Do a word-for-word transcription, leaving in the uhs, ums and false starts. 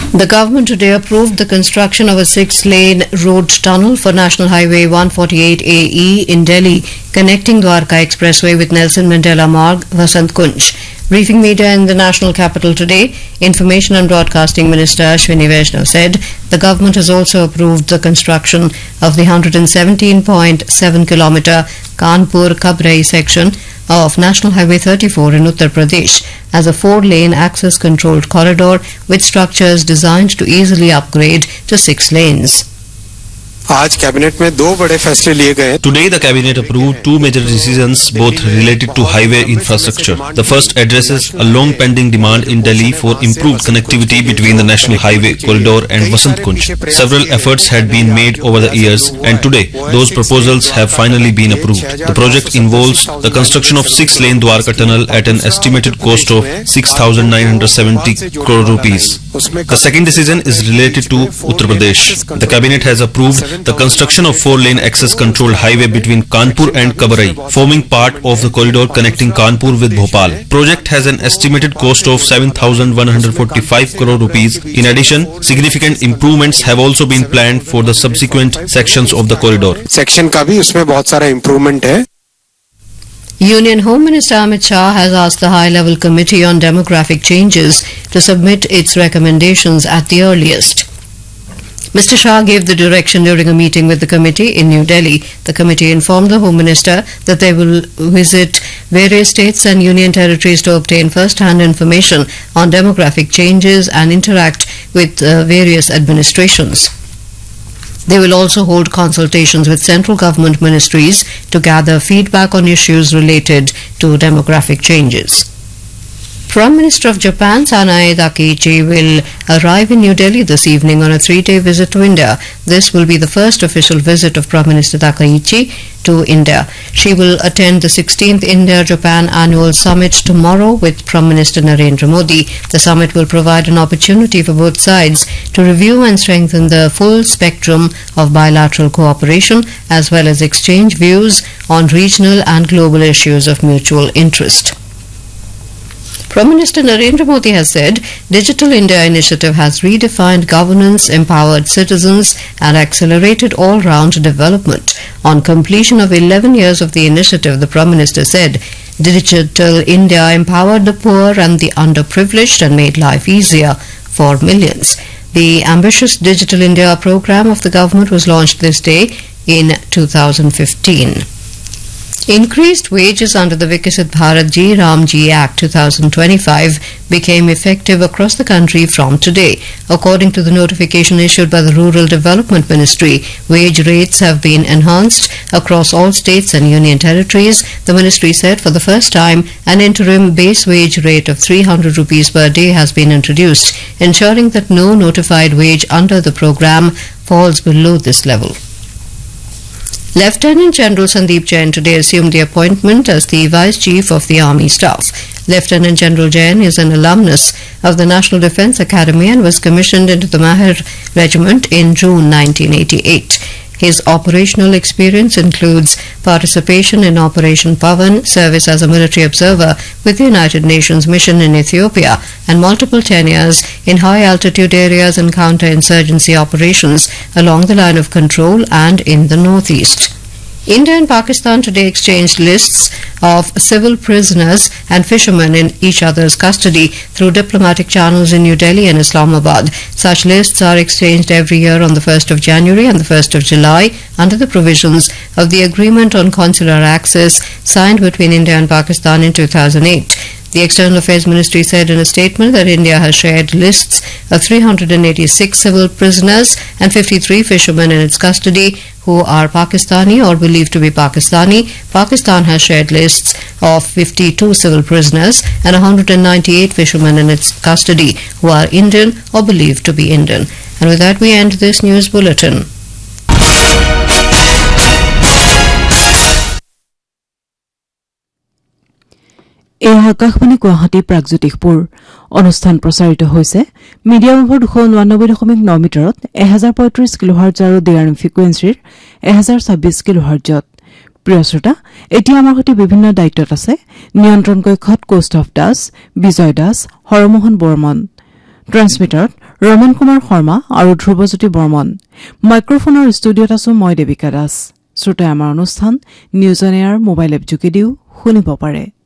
The government today approved the construction of a six-lane road tunnel for National Highway one forty-eight A E in Delhi, connecting Dwarka Expressway with Nelson Mandela Marg, Vasant Kunj. Briefing media in the national capital today, Information and Broadcasting Minister Ashwini Vaishnaw said the government has also approved the construction of the one hundred seventeen point seven kilometre Kanpur-Kabrai section of National Highway thirty-four in Uttar Pradesh as a four-lane access-controlled corridor with structures designed to easily upgrade to six lanes. आज cabinet में दो बड़े फैसले लिए गए. Today the cabinet approved two major decisions, both related to highway infrastructure. The first addresses a long-pending demand in Delhi for improved connectivity between the National Highway corridor and Vasant Kunj. Several efforts had been made over the years, and today those proposals have finally been approved. The project involves the construction of six-lane Dwarka tunnel at an estimated cost of six thousand nine hundred seventy crore rupees. The second decision is related to Uttar Pradesh. The cabinet has approved the construction of four-lane access-controlled highway between Kanpur and Kabrai, forming part of the corridor connecting Kanpur with Bhopal. Project has an estimated cost of seven thousand one hundred forty-five crore rupees. In addition, significant improvements have also been planned for the subsequent sections of the corridor. Section का भी उसमें बहुत सारा improvement है. Union Home Minister Amit Shah has asked the High-Level Committee on Demographic Changes to submit its recommendations at the earliest. Mister Shah gave the direction during a meeting with the committee in New Delhi. The committee informed the Home Minister that they will visit various states and union territories to obtain first-hand information on demographic changes and interact with uh, various administrations. They will also hold consultations with central government ministries to gather feedback on issues related to demographic changes. Prime Minister of Japan, Sanae Takaichi, will arrive in New Delhi this evening on a three-day visit to India. This will be the first official visit of Prime Minister Takaichi to India. She will attend the sixteenth India-Japan Annual Summit tomorrow with Prime Minister Narendra Modi. The summit will provide an opportunity for both sides to review and strengthen the full spectrum of bilateral cooperation as well as exchange views on regional and global issues of mutual interest. Prime Minister Narendra Modi has said Digital India initiative has redefined governance, empowered citizens and accelerated all-round development. On completion of eleven years of the initiative, the Prime Minister said Digital India empowered the poor and the underprivileged and made life easier for millions. The ambitious Digital India program of the government was launched this day in two thousand fifteen. Increased wages under the Viksit Bharat Ji Ram Ji Act two thousand twenty-five became effective across the country from today. According to the notification issued by the Rural Development Ministry, wage rates have been enhanced across all states and union territories. The ministry said for the first time an interim base wage rate of three hundred rupees per day has been introduced, ensuring that no notified wage under the program falls below this level. Lieutenant General Sandeep Jain today assumed the appointment as the Vice Chief of the Army Staff. Lieutenant General Jain is an alumnus of the National Defence Academy and was commissioned into the Mahar Regiment in June nineteen eighty-eight. His operational experience includes participation in Operation Pavan, service as a military observer with the United Nations mission in Ethiopia, and multiple tenures in high-altitude areas and counter-insurgency operations along the line of control and in the northeast. India and Pakistan today exchanged lists of civil prisoners and fishermen in each other's custody through diplomatic channels in New Delhi and Islamabad. Such lists are exchanged every year on the first of January and the first of July under the provisions of the Agreement on Consular Access signed between India and Pakistan in two thousand eight. The External Affairs Ministry said in a statement that India has shared lists of three hundred eighty-six civil prisoners and fifty-three fishermen in its custody who are Pakistani or believed to be Pakistani. Pakistan has shared lists of fifty-two civil prisoners and one hundred ninety-eight fishermen in its custody who are Indian or believed to be Indian. And with that we end this news bulletin. এই আকাশবাণী গুৱাহাটী প্ৰাগজ্যোতিষপুৰ অনুষ্ঠান প্ৰচাৰিত হৈছে medium over দুশ ঊনানব্বৈ দশমিক ন মিটাৰত এক হাজাৰ পঁয়ত্ৰিশ কিলোহাৰ্জ আৰু ডিআৰএম ফ্ৰিকুৱেন্সিৰ এক হাজাৰ ছাব্বিশ কিলোহাৰ্জত। প্ৰিয় শ্ৰোতা, এতিয়া আমাৰ সৈতে বিভিন্ন দায়িত্বত আছে নিয়ন্ত্ৰণ কক্ষত কোষ্ট অফ দাস, বিজয় দাস, হৰমোহন বৰ্মন, ট্ৰান্সমিটাৰত ৰমন কুমাৰ শৰ্মা আৰু ধ্ৰুৱজ্যোতি বৰ্মন মাইক্ৰফোনৰ ষ্টুডিঅত আছো মই দেবিকা দাস শ্ৰোতাই আমাৰ অনুষ্ঠান news on air mobile app যোগেদিও শুনিব পাৰে।